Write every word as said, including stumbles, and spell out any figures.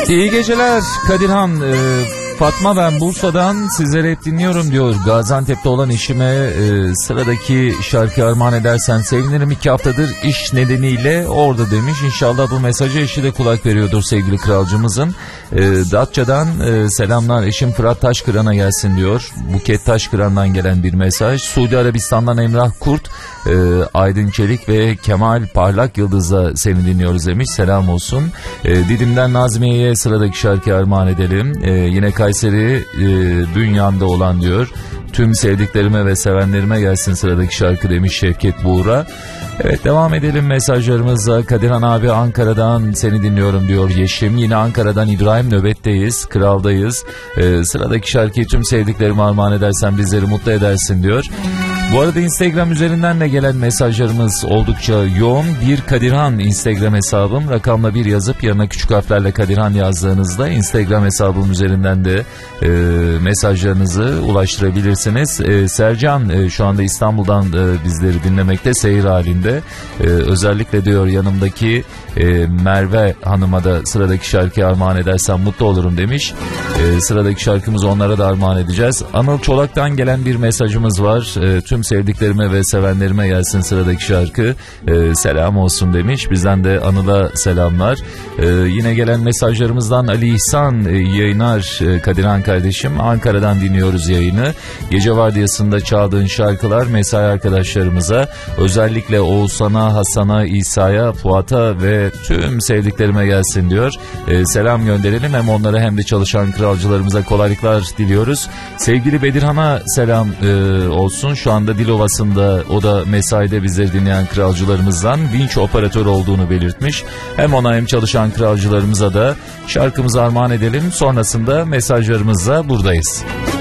İyi geceler Kadirhan. Ee, Fatma ben Bursa'dan sizleri hep dinliyorum diyor. Gaziantep'te olan eşime e, sıradaki şarkı armağan edersen sevinirim. İki haftadır iş nedeniyle orada demiş. İnşallah bu mesaja eşi de kulak veriyordur sevgili kralcımızın. E, Datça'dan e, selamlar, eşim Fırat Taşkıran'a gelsin diyor. Buket Taşkıran'dan gelen bir mesaj. Suudi Arabistan'dan Emrah Kurt, e, Aydın Çelik ve Kemal Parlak Yıldız'la seni dinliyoruz demiş. Selam olsun. E, Didim'den Nazmiye'ye sıradaki şarkı armağan edelim. E, yine Kayseri e, Bünyan'da olan diyor. Tüm sevdiklerime ve sevenlerime gelsin sıradaki şarkı demiş Şevket Buğra. Evet, devam edelim mesajlarımızla. Kadirhan abi Ankara'dan seni dinliyorum diyor Yeşim. Yine Ankara'dan İbrahim, nöbetteyiz, kraldayız. Ee, sıradaki şarkıyı tüm sevdiklerime armağan edersen bizleri mutlu edersin diyor. Bu arada Instagram üzerinden de gelen mesajlarımız oldukça yoğun. Bir Kadirhan Instagram hesabım, rakamla bir yazıp yanına küçük harflerle Kadirhan yazdığınızda Instagram hesabım üzerinden de e, mesajlarınızı ulaştırabilirsiniz. E, Sercan e, şu anda İstanbul'dan e, bizleri dinlemekte, seyir halinde. E, özellikle diyor yanımdaki e, Merve Hanım'a da sıradaki şarkıyı armağan edersem mutlu olurum demiş. E, sıradaki şarkımızı onlara da armağan edeceğiz. Anıl Çolak'tan gelen bir mesajımız var. E, tüm sevdiklerime ve sevenlerime gelsin sıradaki şarkı. E, selam olsun demiş. Bizden de Anıl'a selamlar. E, yine gelen mesajlarımızdan Ali İhsan e, yayınlar e, Kadirhan kardeşim. Ankara'dan dinliyoruz yayını. Gece vardiyasında çaldığın şarkılar mesai arkadaşlarımıza, özellikle Oğuzhan'a, Hasan'a, İsa'ya, Fuat'a ve tüm sevdiklerime gelsin diyor. E, selam gönderelim. Hem onlara hem de çalışan kralcılarımıza kolaylıklar diliyoruz. Sevgili Bedirhan'a selam e, olsun. Şu anda Dilovası'nda, o da mesaide bizleri dinleyen kralcılarımızdan vinç operatörü olduğunu belirtmiş. Hem ona hem çalışan kralcılarımıza da şarkımızı armağan edelim. Sonrasında mesajlarımızla buradayız.